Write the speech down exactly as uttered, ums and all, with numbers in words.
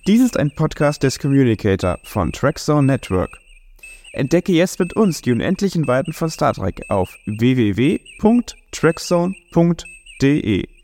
Dies ist ein Podcast des Communicator von Trackzone Network. Entdecke jetzt mit uns die unendlichen Weiten von Star Trek auf w w w punkt trackzone punkt d e.